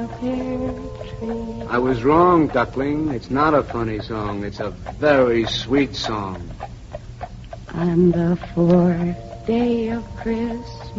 pear tree. I was wrong, duckling. It's not a funny song. It's a very sweet song. On the 4th day of Christmas,